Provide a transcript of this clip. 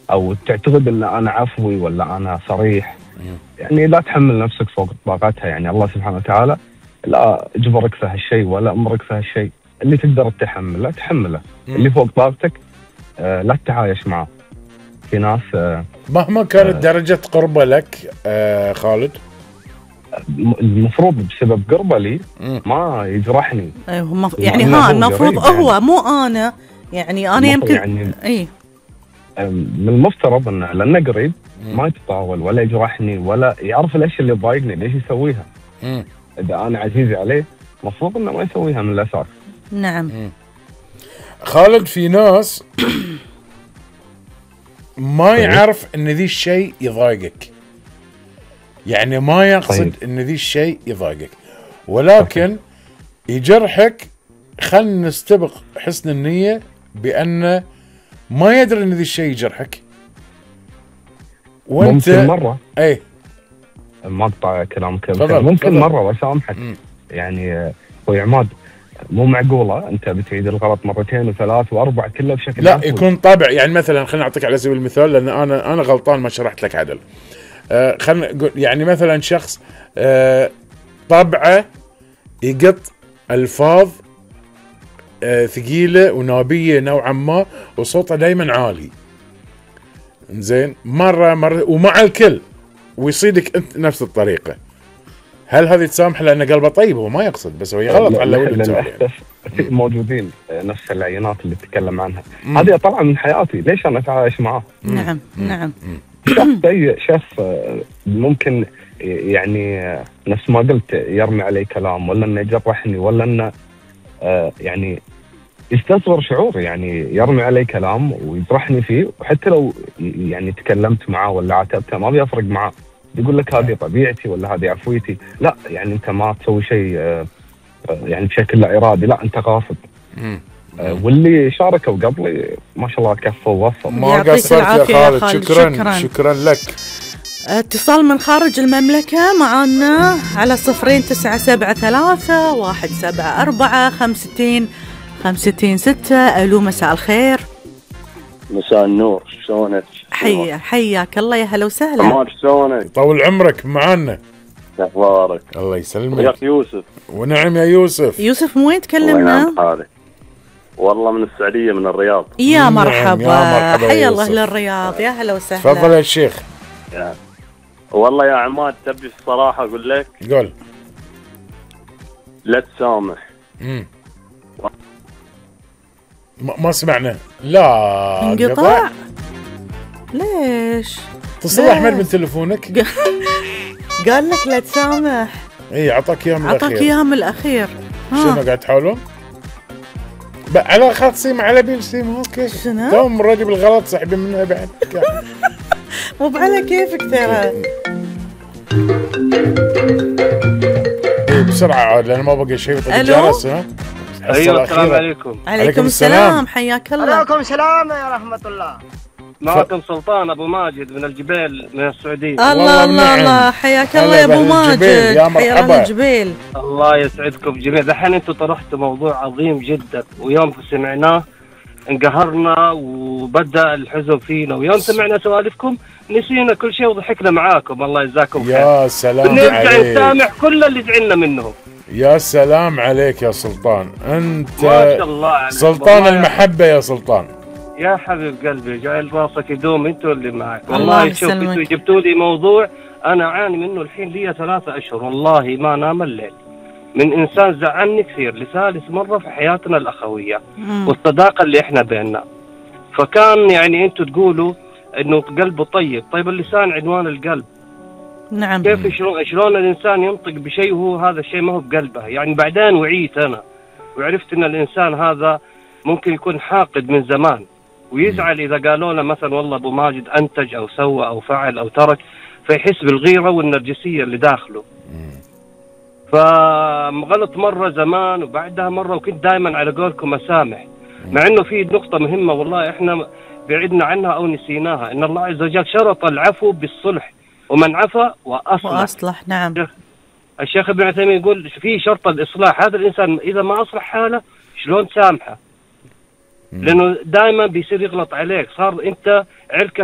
او تعتقد ان انا عفوي ولا انا صريح. يعني لا تحمل نفسك فوق طاقتها. يعني الله سبحانه وتعالى لا اجبرك في هالشيء ولا امرك في هالشيء. اللي تقدر تحمله تحمله، اللي فوق طاقتك لا تتعايش معه. في ناس مهما كانت درجة قربه لك خالد، المفروض بسبب قربه لي ما يجرحني. ايوه يعني المفروض هو يعني. مو انا يعني انا يمكن يعني من المفترض انه لانه قريب ما يتطاول ولا يجرحني ولا يعرف الاشياء اللي تضايقني ليش يسويها. اذا انا عزيزي عليه المفروض انه ما يسويها من الاساس. نعم. خالد في ناس ما يعرف ان ذي الشيء يضايقك، يعني ما يقصد ان ذي الشيء يضايقك، ولكن يجرحك. خلنا نستبق حسن النية بأن ما يدري ان ذي الشيء يجرحك وانت ممكن مرة ما اقطع كلامك. ممكن مرة واسامحك. يعني اخوي عماد مو معقولة انت بتعيد الغلط مرتين وثلاث واربع كله بشكل لا عفوي. يكون طبع. يعني مثلا خلينا نعطيك على سبيل المثال، لان انا غلطان ما شرحت لك عدل. خلينا نقول يعني مثلا شخص طبعه يقط الفاظ ثقيله ونابيه نوعا ما وصوته دائما عالي، زين، مره ومع الكل ويصيدك انت نفس الطريقه. هل هذه تسامح لأن قلبه طيب؟ هو ما يقصد، بس هو يغلط على للأسف موجودين نفس العينات اللي تتكلم عنها. هذه طبعا من حياتي، ليش أنا أتعايش معاه؟ نعم نعم. شخص ممكن يعني نفس ما قلت يرمي علي كلام ولا إنه يجرحني ولا إنه يعني يستصغر شعوري، يعني يرمي علي كلام ويجرحني فيه، وحتى لو يعني تكلمت معاه ولا عاتبته ما بيفرق معاه. يقول لك هذه طبيعتي ولا هذه عفويتي. لا يعني انت ما تسوي شيء يعني بشكل لا ارادي، لا انت قاصد. واللي شاركوا قبلي ما شاء الله كفوا ووفوا. ما قصرت يا خالد. شكرا لك. اتصال من خارج المملكة معنا على 0973-174-65 ألو مساء الخير. مساء النور، شلونك؟ حياك الله، يا هلا وسهلا. شلونك؟ طول عمرك معنا. اخبارك؟ الله يسلمك. وياك يوسف. ونعم يا يوسف. من وين تكلمنا؟ والله من السعودية، من الرياض. يا مرحبا. حيا الله للرياض، يا هلا وسهلا. تفضل يا شيخ. والله يا عماد تبي الصراحة اقول لك، قول. لا تسامح. ما سمعنا. لا انقطع. ليش؟ اتصل احمد من تلفونك. قال لك لا تسامح. اي اعطاك اياه من الاخير. اعطاك اياه من الاخير. شنو قاعد تحاولون؟ على خط سيم على بيل سيم. اوكي شنو؟ توم الراجل بالغلط سحبين منها بعد. مو على كيفك ترى. بسرعة عاد لأن ما بقى شيء. الجرس. ايوه السلام عليكم. عليكم السلام، حياك الله. عليكم السلام يا رحمة الله. معكم سلطان أبو ماجد من الجبيل من السعودية. الله حياك الله يا أبو ماجد. يا مرحبا. الجبيل. الله يسعدكم جميعا. دحين أنتم طرحتوا موضوع عظيم جدا، ويوم سمعناه انقهرنا وبدأ الحزن فينا، ويوم سمعنا سوالفكم نسينا كل شيء وضحكنا معاكم. الله يجزاكم خير. يا سلام عليك. نرجع نسامح كل اللي زعلنا منهم. يا سلام عليك يا سلطان. أنت ما شاء الله عليك. سلطان المحبة يا سلطان. يا حبيب قلبي، جعل راسك يدوم. انتوا اللي معك. والله شوف انتوا جبتوا لي موضوع انا اعاني منه الحين لي 3 أشهر، والله ما نام الليل من انسان زعلني كثير لثالث مره في حياتنا الاخويه والصداقه اللي احنا بيننا. فكان يعني انتوا تقولوا انه قلبه طيب اللسان عنوان القلب. نعم. كيف شلون الانسان ينطق بشيء وهو هذا الشيء ما هو بقلبه؟ يعني بعدين وعيت انا وعرفت ان الانسان هذا ممكن يكون حاقد من زمان ويزعل إذا قالوا له مثلا والله أبو ماجد أنتج أو سوى أو فعل أو ترك، فيحس بالغيرة والنرجسية اللي داخله. فغلط مرة زمان وبعدها مرة، وكنت دائما على قولكم أسامح، مع أنه في نقطة مهمة والله إحنا بعدنا عنها أو نسيناها، إن الله عز وجل شرط العفو بالصلح، ومن عفا وأصلح. نعم. الشيخ ابن عثيمين يقول في شرط الإصلاح. هذا الإنسان إذا ما أصلح حاله شلون تسامحه؟ لأنه دائما بيصير يغلط عليك. صار أنت علكة